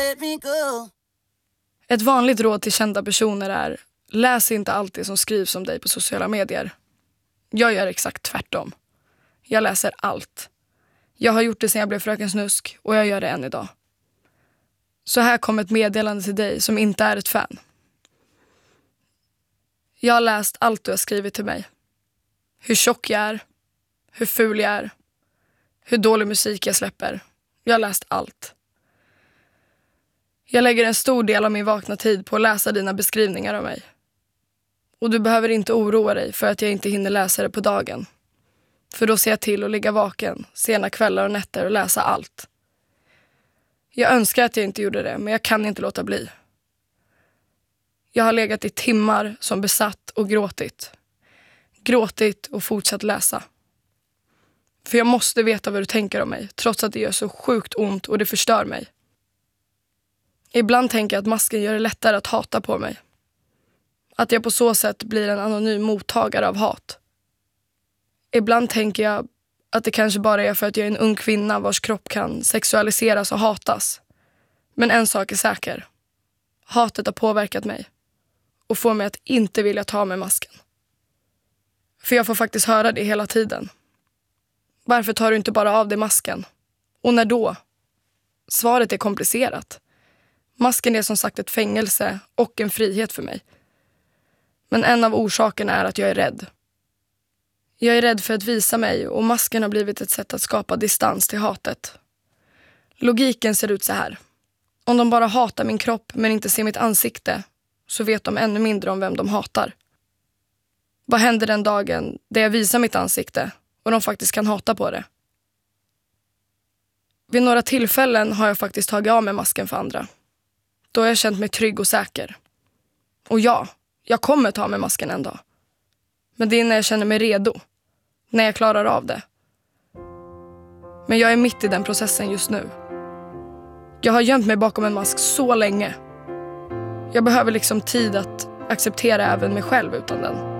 Ett vanligt råd till kända personer är: läs inte allt det som skrivs om dig på sociala medier. Jag gör exakt tvärtom. Jag läser allt. Jag har gjort det sedan jag blev Fröken Snusk och jag gör det än idag. Så här kommer ett meddelande till dig som inte är ett fan. Jag har läst allt du har skrivit till mig. Hur tjock jag är. Hur ful jag är. Hur dålig musik jag släpper. Jag har läst allt. Jag lägger en stor del av min vakna tid på att läsa dina beskrivningar av mig. Och du behöver inte oroa dig för att jag inte hinner läsa det på dagen. För då ser jag till att ligga vaken sena kvällar och nätter och läsa allt. Jag önskar att jag inte gjorde det, men jag kan inte låta bli. Jag har legat i timmar som besatt och gråtit. Gråtit och fortsatt läsa. För jag måste veta vad du tänker om mig, trots att det gör så sjukt ont och det förstör mig. Ibland tänker jag att masken gör det lättare att hata på mig. Att jag på så sätt blir en anonym mottagare av hat. Ibland tänker jag att det kanske bara är för att jag är en ung kvinna vars kropp kan sexualiseras och hatas. Men en sak är säker. Hatet har påverkat mig. Och får mig att inte vilja ta med masken. För jag får faktiskt höra det hela tiden. Varför tar du inte bara av dig masken? Och när då? Svaret är komplicerat. Masken är som sagt ett fängelse och en frihet för mig. Men en av orsakerna är att jag är rädd. Jag är rädd för att visa mig och masken har blivit ett sätt att skapa distans till hatet. Logiken ser ut så här. Om de bara hatar min kropp men inte ser mitt ansikte så vet de ännu mindre om vem de hatar. Vad händer den dagen där jag visar mitt ansikte och de faktiskt kan hata på det? Vid några tillfällen har jag faktiskt tagit av mig masken för andra. Då har jag känt mig trygg och säker. Och ja, jag kommer ta med masken en dag. Men det är när jag känner mig redo. När jag klarar av det. Men jag är mitt i den processen just nu. Jag har gömt mig bakom en mask så länge. Jag behöver liksom tid att acceptera även mig själv utan den.